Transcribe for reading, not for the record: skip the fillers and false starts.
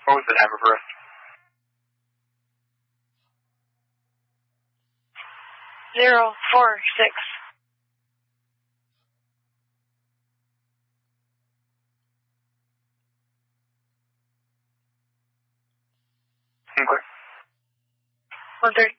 What was the time of birth? 046. Okay. 1:30.